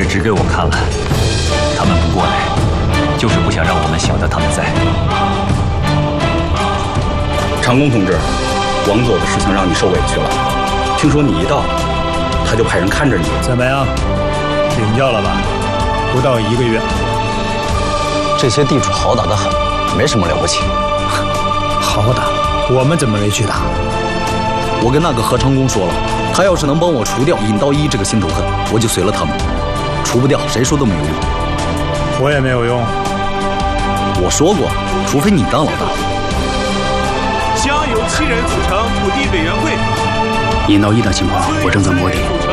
指给我看了，他们不过来，就是不想让我们晓得他们在。 长工同志，王佐的事情让你受委屈了。听说你一到，他就派人看着你。 怎么样？领教了吧？不到1个月。 这些地主好打得很，没什么了不起。 好打？我们怎么没去打？ 我跟那个何长工说了，他要是能帮我除掉尹道一这个心头恨，我就随了他们；除不掉，谁说都没有用。 我也没有用。 我说过，除非你当老大。 将由7人组成土地委员会。 尹道一的情况我正在摸底。